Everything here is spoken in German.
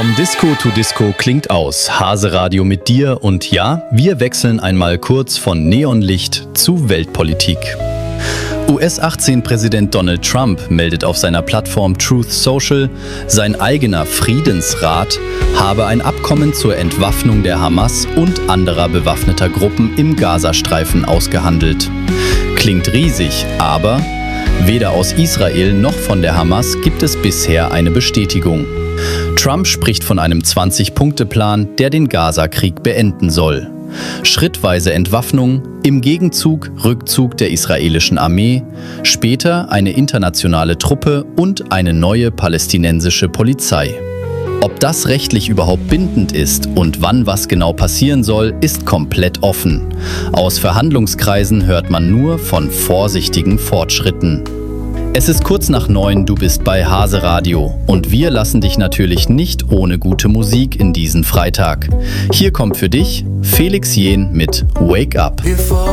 From Disco to Disco klingt aus. Hase Radio mit dir und ja, wir wechseln einmal kurz von Neonlicht zu Weltpolitik. US-18-Präsident Donald Trump meldet auf seiner Plattform Truth Social, sein eigener Friedensrat habe ein Abkommen zur Entwaffnung der Hamas und anderer bewaffneter Gruppen im Gazastreifen ausgehandelt. Klingt riesig, aber weder aus Israel noch von der Hamas gibt es bisher eine Bestätigung. Trump spricht von einem 20-Punkte-Plan, der den Gaza-Krieg beenden soll. Schrittweise Entwaffnung, im Gegenzug Rückzug der israelischen Armee, später eine internationale Truppe und eine neue palästinensische Polizei. Ob das rechtlich überhaupt bindend ist und wann was genau passieren soll, ist komplett offen. Aus Verhandlungskreisen hört man nur von vorsichtigen Fortschritten. Es ist kurz nach 9, du bist bei Hase Radio und wir lassen dich natürlich nicht ohne gute Musik in diesen Freitag. Hier kommt für dich Felix Jähn mit Wake Up. Before